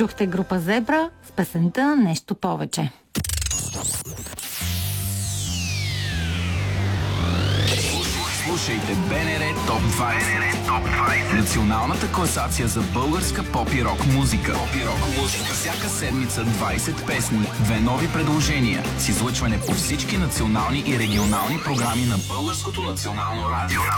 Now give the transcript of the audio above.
Чухте група Зебра с песента "Нещо повече". Слушайте БНР Топ 20. Националната класация за българска поп и рок музика. Всяка седмица 20 песни, 2 нови предложения с излъчване по всички национални и регионални програми на Българското национално радио.